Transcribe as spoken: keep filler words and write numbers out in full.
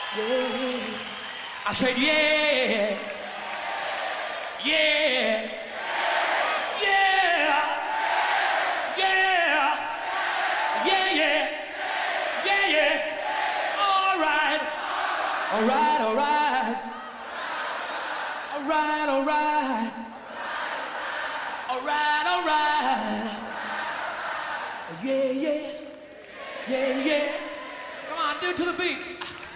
Yeah. I said, yeah. Yeah. Yeah. Yeah. Yeah, yeah. Yeah, yeah. All right. All right, all right. All right, all right. All right, all right. Yeah, yeah. Yeah, yeah. Come on, do it to the beat.